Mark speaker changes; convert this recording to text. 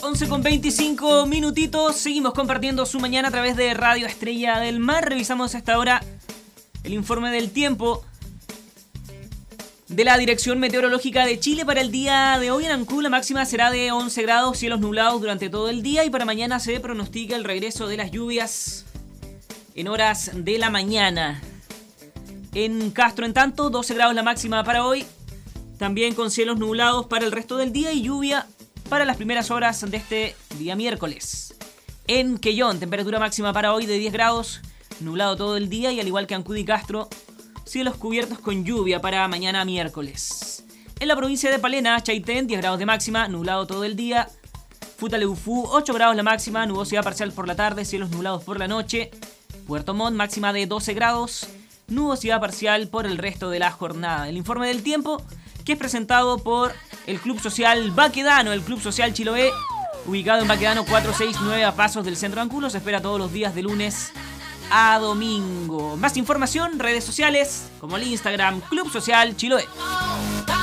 Speaker 1: 11 con 25 minutitos. Seguimos compartiendo su mañana a través de Radio Estrella del Mar. Revisamos hasta ahora el informe del tiempo de la Dirección Meteorológica de Chile para el día de hoy. En Ancud la máxima será de 11 grados, cielos nublados durante todo el día, y para mañana se pronostica el regreso de las lluvias en horas de la mañana. En Castro, en tanto, 12 grados la máxima para hoy, también con cielos nublados para el resto del día y lluvia para las primeras horas de este día miércoles. En Quellón, temperatura máxima para hoy de 10 grados, nublado todo el día, y al igual que Ancud y Castro, cielos cubiertos con lluvia para mañana miércoles. En la provincia de Palena, Chaitén, 10 grados de máxima, nublado todo el día. Futaleufú, 8 grados la máxima, nubosidad parcial por la tarde, cielos nublados por la noche. Puerto Montt, máxima de 12 grados, nubosidad parcial por el resto de la jornada. El informe del tiempo, que es presentado por el Club Social Baquedano, el Club Social Chiloé, ubicado en Baquedano 469 a pasos del centro de Ancud. Se espera todos los días de lunes a domingo. Más información, redes sociales como el Instagram Club Social Chiloé.